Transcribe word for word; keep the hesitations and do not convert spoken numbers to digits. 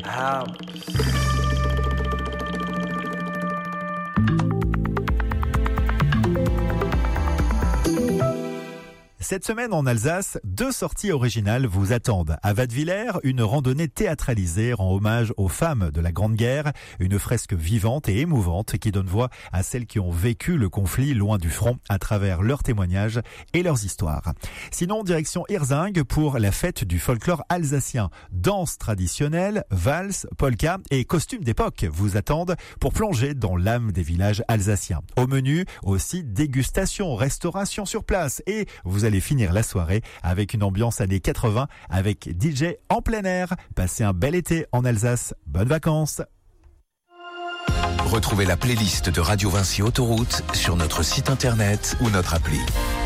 Ah. Cette semaine en Alsace, deux sorties originales vous attendent. À Wattwiller, une randonnée théâtralisée rend hommage aux femmes de la Grande Guerre, une fresque vivante et émouvante qui donne voix à celles qui ont vécu le conflit loin du front à travers leurs témoignages et leurs histoires. Sinon, direction Hirzing pour la fête du folklore alsacien. Danse traditionnelle, valse, polka et costumes d'époque vous attendent pour plonger dans l'âme des villages alsaciens. Au menu, aussi dégustation, restauration sur place et vous allez finir la soirée avec une ambiance années quatre-vingts avec D J en plein air. Passez un bel été en Alsace. Bonnes vacances. Retrouvez la playlist de Radio Vinci Autoroute sur notre site internet ou notre appli.